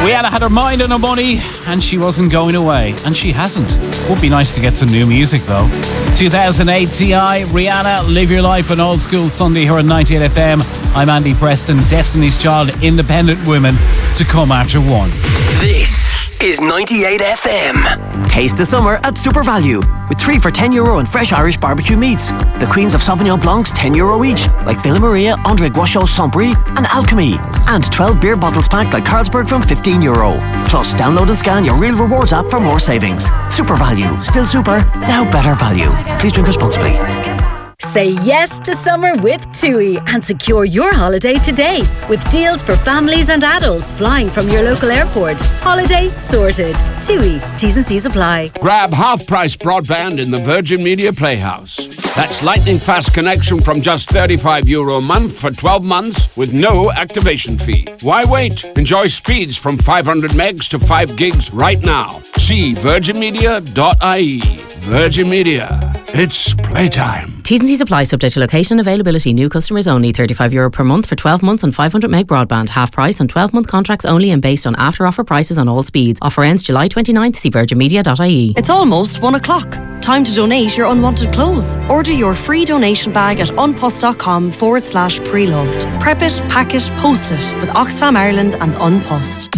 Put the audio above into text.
Rihanna had her mind on her money and she wasn't going away. And she hasn't. Would be nice to get some new music though. 2008 T.I., Rihanna, Live Your Life on Old School Sunday here on 98 FM. I'm Andy Preston, Destiny's Child, Independent Women to come after 1. This is 98 FM. Taste the summer at Super Value with 3 for €10 and fresh Irish barbecue meats. The Queens of Sauvignon Blancs €10 each, like Villa Maria, André Guachot, Saint-Brie and Alchemy. And 12 beer bottles packed like Carlsberg from €15. Plus, download and scan your Real Rewards app for more savings. Super Value. Still super, now better value. Please drink responsibly. Say yes to summer with TUI and secure your holiday today with deals for families and adults flying from your local airport. Holiday sorted. TUI. T's and C's apply. Grab half-price broadband in the Virgin Media Playhouse. That's lightning fast connection from just €35 a month for 12 months with no activation fee. Why wait? Enjoy speeds from 500 megs to 5 gigs right now. See virginmedia.ie. Virgin Media. It's playtime. T's and C's apply, subject to location and availability. New customers only. €35 per month for 12 months on 500 meg broadband. Half price on 12-month contracts only and based on after-offer prices on all speeds. Offer ends July 29th. See virginmedia.ie. It's almost 1 o'clock. Time to donate your unwanted clothes. Order your free donation bag at unpost.com/pre-loved. Prep it, pack it, post it with Oxfam Ireland and Unpost.